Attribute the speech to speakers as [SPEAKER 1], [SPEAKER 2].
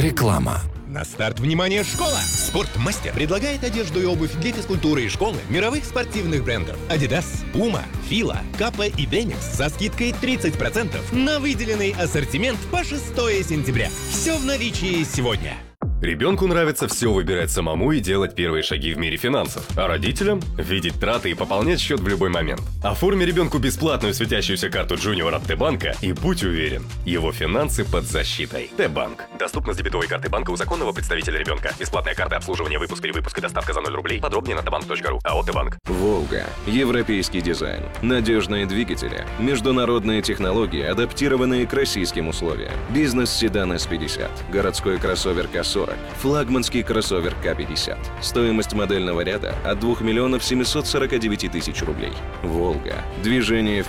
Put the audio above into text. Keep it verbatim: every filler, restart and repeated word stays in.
[SPEAKER 1] Реклама.
[SPEAKER 2] На старт, внимание, школа! Спортмастер предлагает одежду и обувь для физкультуры и школы мировых спортивных брендов Adidas, Puma, Fila, Kappa и Denix со скидкой тридцать процентов на выделенный ассортимент по шестое сентября. Все в наличии сегодня.
[SPEAKER 3] Ребенку нравится все выбирать самому и делать первые шаги в мире финансов, а родителям – видеть траты и пополнять счет в любой момент. Оформи ребенку бесплатную светящуюся карту Junior от Т-банка и будь уверен, его финансы под защитой. Т-банк. Доступно с дебетовой карты банка у законного представителя ребенка. Бесплатная карта обслуживания, выпуск, перевыпуск и доставка за ноль рублей. Подробнее на тэ банк точка ру. АО Т-банк.
[SPEAKER 4] Волга. Европейский дизайн. Надежные двигатели. Международные технологии, адаптированные к российским условиям. Бизнес-седан эс пятьдесят. Городской кроссовер К сорок. Флагманский кроссовер К пятьдесят. Стоимость модельного ряда от двух миллионов семисот сорока девяти тысяч рублей. Волга. Движение